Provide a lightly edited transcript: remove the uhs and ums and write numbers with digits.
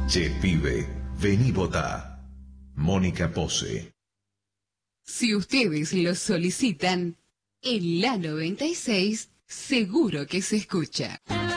Che pibe, vení votá. Mónica Pose. Si ustedes lo solicitan, en la 96 seguro que se escucha.